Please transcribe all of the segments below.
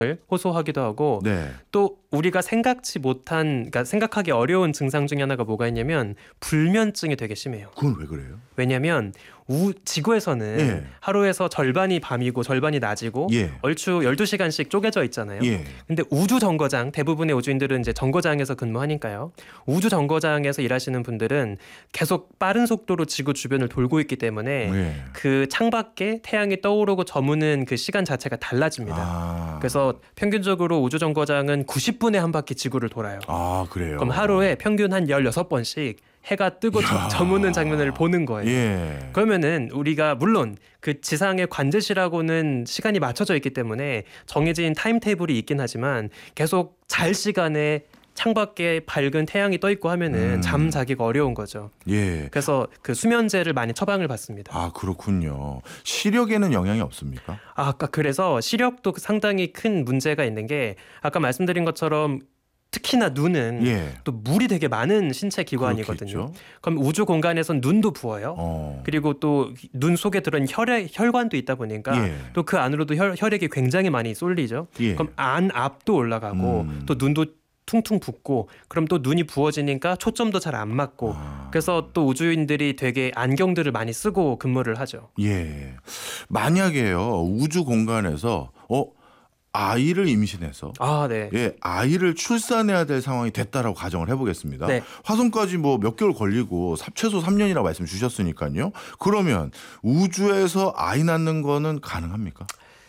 호소하기도 하고 네. 또 우리가 생각지 못한 그러니까 생각하기 어려운 증상 중에 하나가 뭐가 있냐면 불면증이 되게 심해요. 그건 왜 그래요? 왜냐하면 지구에서는 예. 하루에서 절반이 밤이고 절반이 낮이고 예. 얼추 12시간씩 쪼개져 있잖아요. 예. 근데 우주 정거장 대부분의 우주인들은 이제 정거장에서 근무하니까요. 우주 정거장에서 일하시는 분들은 계속 빠른 속도로 지구 주변을 돌고 있기 때문에 예. 그 창밖에 태양이 떠오르고 저무는 그 시간 자체가 달라집니다. 아. 그래서 평균적으로 우주 정거장은 90분에 한 바퀴 지구를 돌아요. 아, 그래요. 그럼 하루에 평균 한 16번씩 해가 뜨고 저무는 장면을 보는 거예요. 예. 그러면은 우리가 물론 그 지상의 관제시라고는 시간이 맞춰져 있기 때문에 정해진 타임테이블이 있긴 하지만 계속 잘 시간에 창밖에 밝은 태양이 떠 있고 하면은 잠자기가 어려운 거죠. 예. 그래서 그 수면제를 많이 처방을 받습니다. 아, 그렇군요. 시력에는 영향이 없습니까? 아까 그래서 시력도 상당히 큰 문제가 있는 게 아까 말씀드린 것처럼 특히나 눈은 예. 또 물이 되게 많은 신체 기관이거든요. 그렇겠죠. 그럼 우주 공간에선 눈도 부어요. 그리고 또 눈 속에 들은 혈관도 있다 보니까 예. 또 그 안으로도 혈액이 굉장히 많이 쏠리죠. 예. 그럼 앞도 올라가고 또 눈도 퉁퉁 붓고 그럼 또 눈이 부어지니까 초점도 잘 안 맞고 그래서 또 우주인들이 되게 안경들을 많이 쓰고 근무를 하죠. 예. 만약에요. 우주 공간에서 아이를 임신해서 네. 예, 아이를 출산해야 될 상황이 됐다라고 가정을 해보겠습니다. 네. 화성까지 뭐 몇 개월 걸리고 최소 3년이라고 말씀 주셨으니까요. 그러면 우주에서 아이 낳는 거는 가능합니까?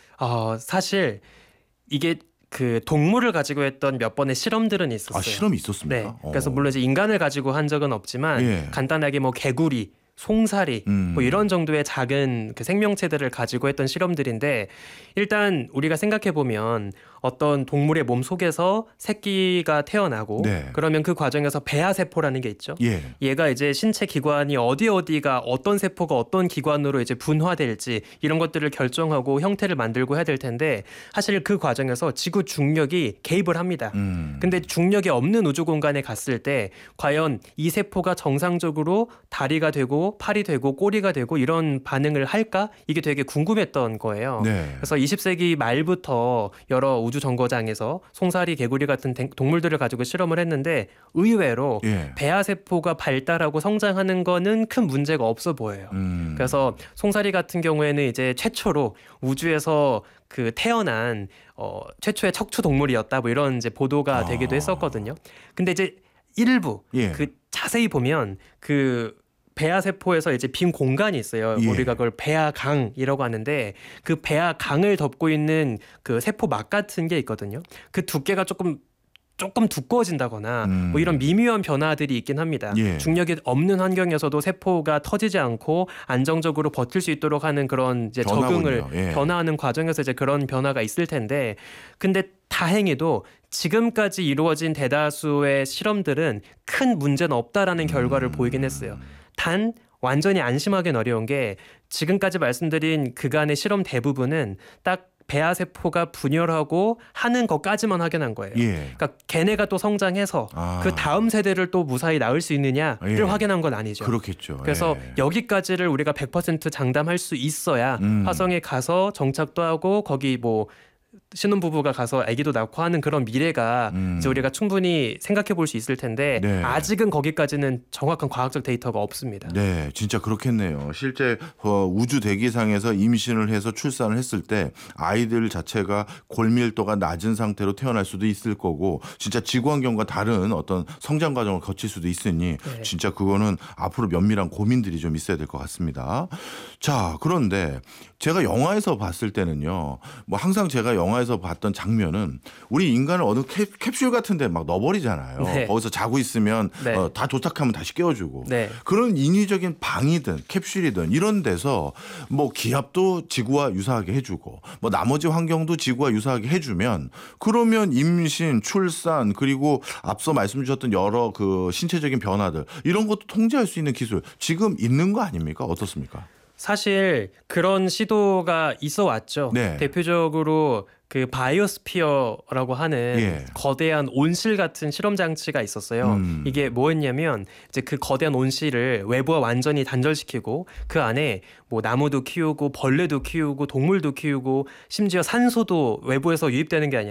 사실 이게 그 동물을 가지고 했던 몇 번의 실험들은 있었어요. 아, 실험이 있었습니까? 네. 그래서 물론 이제 인간을 가지고 한 적은 없지만 예. 간단하게 뭐 개구리, 송사리 뭐 이런 정도의 작은 그 생명체들을 가지고 했던 실험들인데 일단 우리가 생각해 보면 어떤 동물의 몸 속에서 새끼가 태어나고 네. 그러면 그 과정에서 배아세포라는 게 있죠. 예. 얘가 이제 신체 기관이 어디가 어떤 세포가 어떤 기관으로 이제 분화될지 이런 것들을 결정하고 형태를 만들고 해야 될 텐데 사실 그 과정에서 지구 중력이 개입을 합니다. 근데 중력이 없는 우주 공간에 갔을 때 과연 이 세포가 정상적으로 다리가 되고 팔이 되고 꼬리가 되고 이런 반응을 할까? 이게 되게 궁금했던 거예요. 네. 그래서 20세기 말부터 여러 우주 정거장에서 송사리, 개구리 같은 동물들을 가지고 실험을 했는데 의외로 예. 배아세포가 발달하고 성장하는 거는 큰 문제가 없어 보여요. 그래서 송사리 같은 경우에는 이제 최초로 우주에서 그 태어난 최초의 척추 동물이었다 뭐 이런 이제 보도가 되기도 했었거든요. 근데 이제 일부 예. 그 자세히 보면 그 배아세포에서 이제 빈 공간이 있어요. 예. 우리가 그걸 배아강이라고 하는데 그 배아강을 덮고 있는 그 세포막 같은 게 있거든요. 그 두께가 조금 두꺼워진다거나 뭐 이런 미묘한 변화들이 있긴 합니다. 예. 중력이 없는 환경에서도 세포가 터지지 않고 안정적으로 버틸 수 있도록 하는 그런 이제 적응을 예. 변화하는 과정에서 이제 그런 변화가 있을 텐데 근데 다행히도 지금까지 이루어진 대다수의 실험들은 큰 문제는 없다라는 결과를 보이긴 했어요. 단 완전히 안심하기는 어려운 게 지금까지 말씀드린 그간의 실험 대부분은 딱 배아세포가 분열하고 하는 것까지만 확인한 거예요. 예. 그러니까 걔네가 또 성장해서 그 다음 세대를 또 무사히 낳을 수 있느냐를 예. 확인한 건 아니죠. 그렇겠죠. 그래서 예. 여기까지를 우리가 100% 장담할 수 있어야 화성에 가서 정착도 하고 거기 뭐 신혼부부가 가서 아기도 낳고 하는 그런 미래가 이제 우리가 충분히 생각해 볼 수 있을 텐데 네. 아직은 거기까지는 정확한 과학적 데이터가 없습니다. 네, 진짜 그렇겠네요. 실제 우주 대기상에서 임신을 해서 출산을 했을 때 아이들 자체가 골밀도가 낮은 상태로 태어날 수도 있을 거고 진짜 지구 환경과 다른 어떤 성장 과정을 거칠 수도 있으니 네. 진짜 그거는 앞으로 면밀한 고민들이 좀 있어야 될 것 같습니다. 자, 그런데 제가 영화에서 봤을 때는요. 뭐 항상 제가 영화에서 봤던 장면은 우리 인간을 어느 캡슐 같은 데 막 넣어버리잖아요. 네. 거기서 자고 있으면 네. 다 도착하면 다시 깨워주고 네. 그런 인위적인 방이든 캡슐이든 이런 데서 뭐 기압도 지구와 유사하게 해주고 뭐 나머지 환경도 지구와 유사하게 해주면 그러면 임신, 출산 그리고 앞서 말씀 주셨던 여러 그 신체적인 변화들 이런 것도 통제할 수 있는 기술 지금 있는 거 아닙니까? 어떻습니까? 사실 그런 시도가 있어 왔죠. 네. 대표적으로 그 바이오스피어라고 하는 예. 거대한 온실 같은 실험 장치가 있었어요. 이게 뭐였냐면 이제 그 거대한 온실을 외부와 완전히 단절시키고 그 안에 뭐 나무도 키우고 벌레도 키우고 동물도 키우고 심지어 산소도 외부에서 유입되는 게 아니라